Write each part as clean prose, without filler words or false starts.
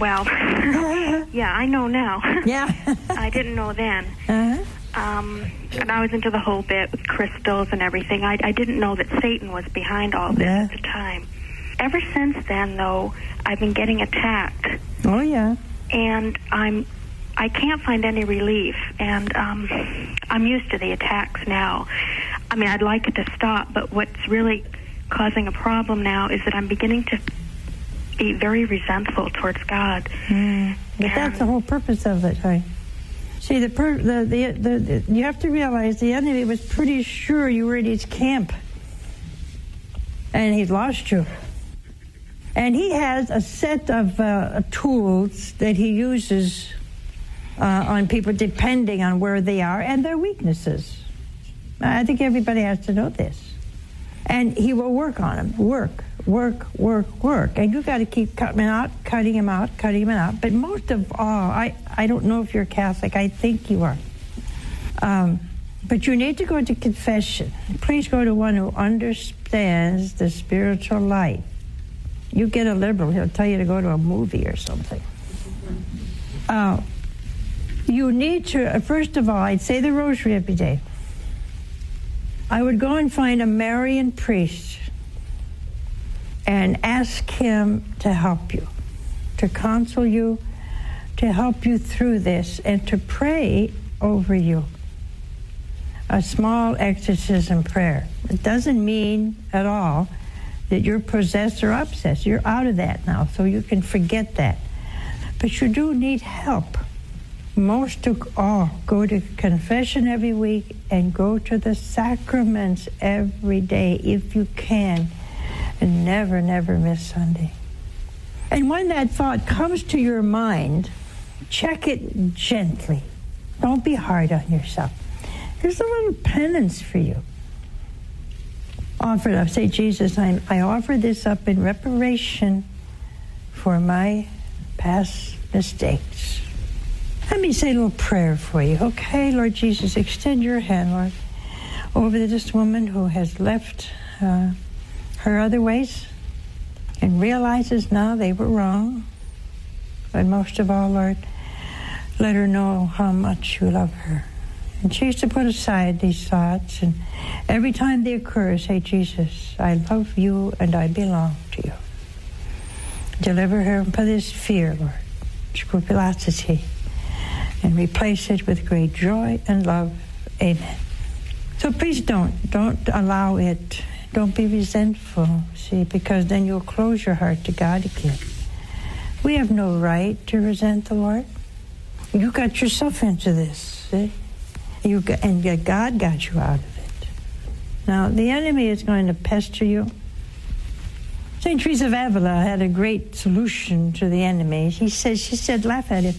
Well, yeah, I know now. Yeah. I didn't know then. Uh-huh. And I was into the whole bit with crystals and everything. I didn't know that Satan was behind all this at the time. Ever since then, though, I've been getting attacked. Oh, yeah. And I can't find any relief, and I'm used to the attacks now. I mean, I'd like it to stop, but what's really causing a problem now is that I'm beginning to be very resentful towards God. But that's the whole purpose of it, right? See, you have to realize the enemy was pretty sure you were in his camp, and he'd lost you. And he has a set of tools that he uses on people depending on where they are and their weaknesses. I think everybody has to know this. And he will work on them. Work. And you've got to keep cutting him out. But most of all, I don't know if you're Catholic. I think you are. But you need to go to confession. Please go to one who understands the spiritual life. You get a liberal, he'll tell you to go to a movie or something. You need to, first of all, I'd say the rosary every day. I would go and find a Marian priest and ask him to help you, to counsel you, to help you through this, and to pray over you. A small exorcism prayer. It doesn't mean at all that you're possessed or obsessed. You're out of that now, so you can forget that. But you do need help. Most of all, go to confession every week and go to the sacraments every day if you can. And never miss Sunday. And when that thought comes to your mind, check it gently. Don't be hard on yourself. Here's a little penance for you. Offer it up. Say, Jesus, I offer this up in reparation for my past mistakes. Let me say a little prayer for you, okay? Lord Jesus, extend your hand, Lord, over this woman who has left her other ways and realizes now they were wrong. But most of all, Lord, let her know how much you love her. And she used to put aside these thoughts, and every time they occur, say, Jesus, I love you and I belong to you. Deliver her from this fear, Lord, scrupulosity, and replace it with great joy and love. Amen. So please don't allow it. Don't be resentful, see, because then you'll close your heart to God again. We have no right to resent the Lord. You got yourself into this, see? And God got you out of it. Now, the enemy is going to pester you. St. Teresa of Avila had a great solution to the enemy. She said, laugh at him.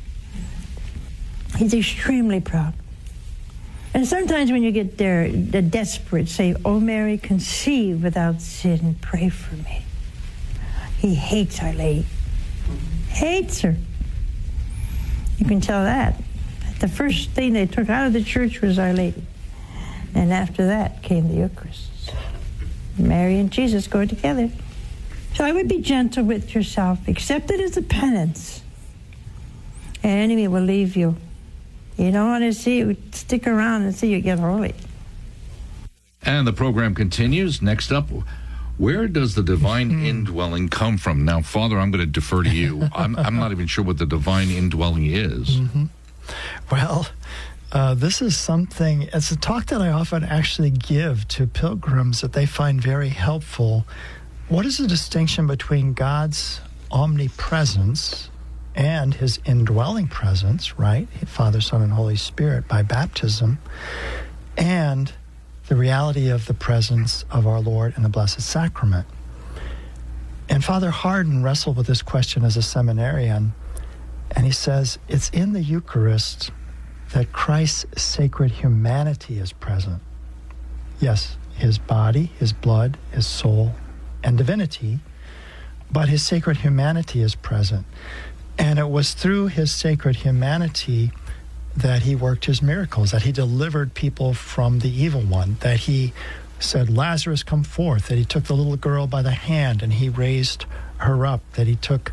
He's extremely proud. And sometimes when you get there, the desperate, say, "Oh, Mary, conceive without sin, pray for me." He hates Our Lady. Hates her. You can tell that. The first thing they took out of the church was Our Lady. And after that came the Eucharist. Mary and Jesus go together. So I would be gentle with yourself. Accept it as a penance. An enemy will leave you. You don't want to see you stick around and see you get holy. And the program continues. Next up, where does the divine indwelling come from? Now, Father, I'm going to defer to you. I'm not even sure what the divine indwelling is. Mm-hmm. Well, this is something, it's a talk that I often actually give to pilgrims that they find very helpful. What is the distinction between God's omnipresence and his indwelling presence, right? Father, Son, and Holy Spirit by baptism, and the reality of the presence of our Lord in the Blessed Sacrament. And Father Hardon wrestled with this question as a seminarian, and he says, it's in the Eucharist that Christ's sacred humanity is present. Yes, his body, his blood, his soul, and divinity, but his sacred humanity is present. And it was through his sacred humanity that he worked his miracles, that he delivered people from the evil one, that he said, Lazarus, come forth, that he took the little girl by the hand and he raised her up, that he took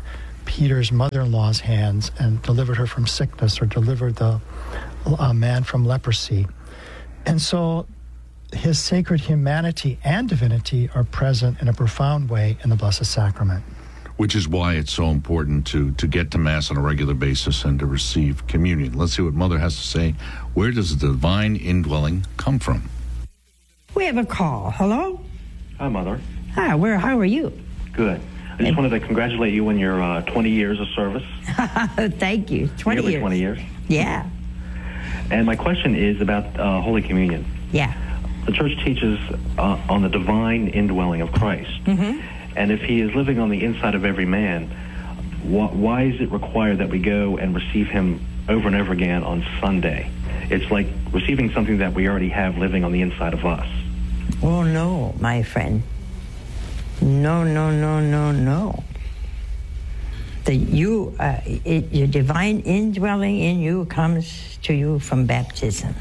Peter's mother-in-law's hands and delivered her from sickness or delivered the man from leprosy. And so his sacred humanity and divinity are present in a profound way in the Blessed Sacrament. Which is why it's so important to get to Mass on a regular basis and to receive communion. Let's see what Mother has to say. Where does the divine indwelling come from? We have a call. Hello? Hi, Mother. Hi, how are you? Good. I just wanted to congratulate you on your 20 years of service. Thank you. 20 Nearly years. 20 years. Yeah. And my question is about Holy Communion. Yeah. The Church teaches on the divine indwelling of Christ. Mm-hmm. And if he is living on the inside of every man, why is it required that we go and receive him over and over again on Sunday? It's like receiving something that we already have living on the inside of us. Oh, no, my friend. No. Your divine indwelling in you comes to you from baptism.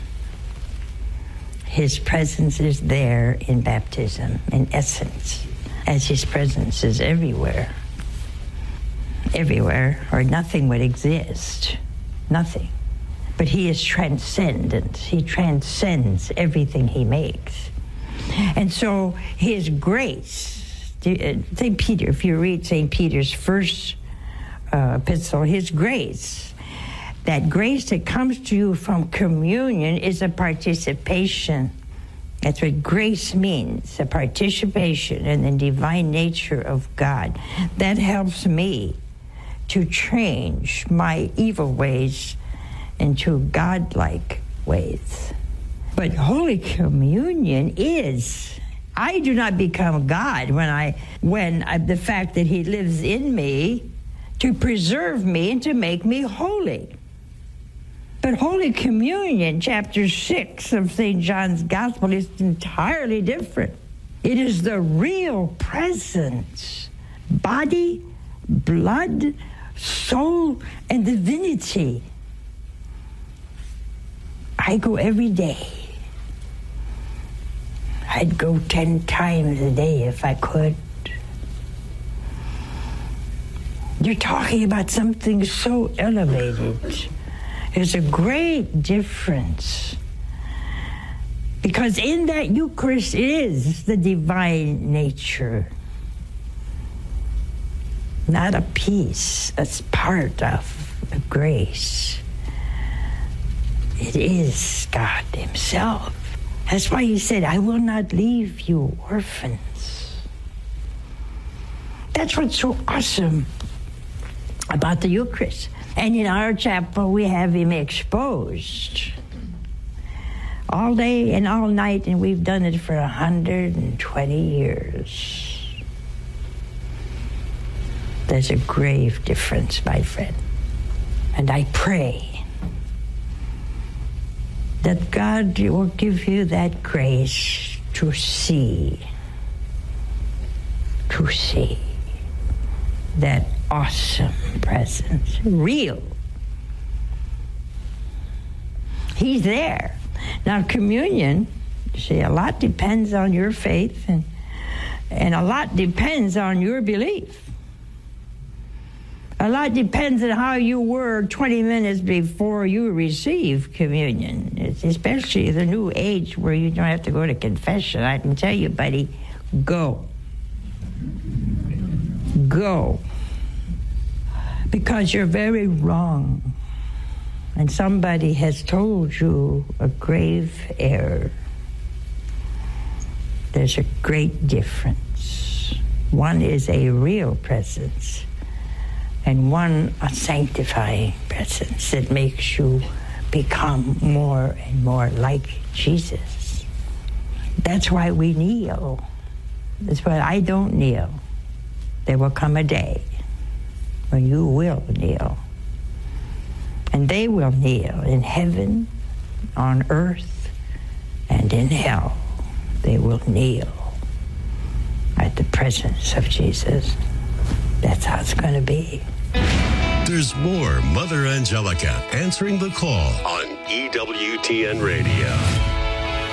His presence is there in baptism, in essence, as his presence is everywhere. Everywhere, or nothing would exist. Nothing. But he is transcendent. He transcends everything he makes. And so his grace, St. Peter, if you read St. Peter's first epistle, his grace, that grace that comes to you from communion is a participation. That's what grace means, a participation in the divine nature of God. That helps me to change my evil ways into godlike ways. But Holy Communion is, I do not become God when the fact that he lives in me to preserve me and to make me holy. But Holy Communion, chapter 6 of St. John's Gospel, is entirely different. It is the real presence, body, blood, soul, and divinity. I go every day. I'd go 10 times a day if I could. You're talking about something so elevated. There's a great difference. Because in that Eucharist is the divine nature. Not a piece, it's part of the grace. It is God himself. That's why he said, I will not leave you orphans. That's what's so awesome about the Eucharist. And in our chapel, we have him exposed all day and all night, and we've done it for 120 years. There's a grave difference, my friend. And I pray that God will give you that grace to see that awesome presence, real. He's there. Now, communion, you see, a lot depends on your faith, and a lot depends on your belief. A lot depends on how you were 20 minutes before you received communion. It's especially the new age where you don't have to go to confession. I can tell you, buddy, go. Go. Because you're very wrong. And somebody has told you a grave error. There's a great difference. One is a real presence, and one a sanctifying presence that makes you become more and more like Jesus. That's why we kneel. That's why I don't kneel. There will come a day when you will kneel. And they will kneel in heaven, on earth, and in hell. They will kneel at the presence of Jesus. That's how it's going to be. There's more Mother Angelica answering the call on EWTN Radio.